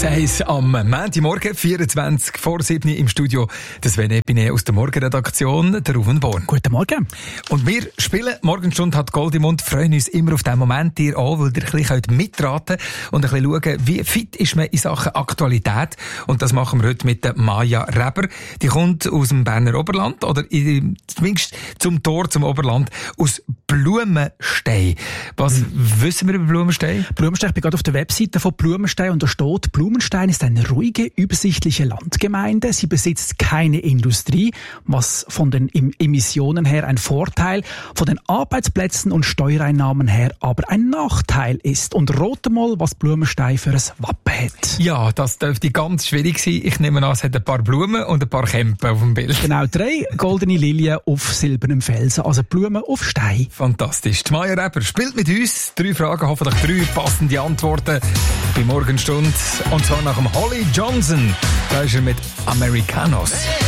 6 am Montagmorgen, 24 vor 7 im Studio. Das Sven Epine aus der Morgenredaktion, der Ruven Born. Guten Morgen. Und wir spielen Morgenstunde hat Gold im Mund, freuen uns immer auf den Moment, ihr auch, weil ihr ein bisschen mitraten könnt und ein bisschen schauen, wie fit ist man in Sachen Aktualität. Und das machen wir heute mit der Maja Reber. Die kommt aus dem Berner Oberland, oder zumindest zum Tor zum Oberland, aus Blumenstein. Was wissen wir über Blumenstein? Blumenstein, ich bin gerade auf der Webseite von Blumenstein und da steht, Blumenstein ist eine ruhige, übersichtliche Landgemeinde. Sie besitzt keine Industrie, was von den Emissionen her ein Vorteil, von den Arbeitsplätzen und Steuereinnahmen her aber ein Nachteil ist. Und rate mal, was Blumenstein für ein Wappen hat. Ja, das dürfte ganz schwierig sein. Ich nehme an, es hat ein paar Blumen und ein paar Kämpe auf dem Bild. Genau, 3 goldene Lilien auf silbernem Felsen, also Blumen auf Stein. Fantastisch. Die Maja Reber spielt mit uns. 3 Fragen, hoffentlich 3 passende Antworten bei Morgenstunde. Und zwar nach dem Holly Johnson. Da ist er mit Americanos.